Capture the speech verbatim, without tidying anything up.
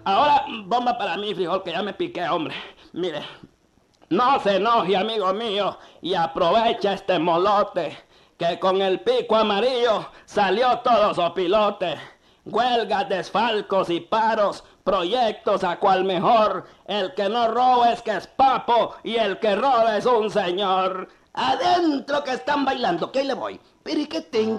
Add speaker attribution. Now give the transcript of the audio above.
Speaker 1: Ahora, bomba para mí, frijol, que ya me piqué, hombre. Mire, no se enoje, amigo mío, y aprovecha este molote, que con el pico amarillo salió todo sopilote. Huelgas, desfalcos y paros, proyectos a cual mejor. El que no roba es que es papo y el que roba es un señor. Adentro que están bailando, ¿qué le voy? Pero ¿y qué tenga?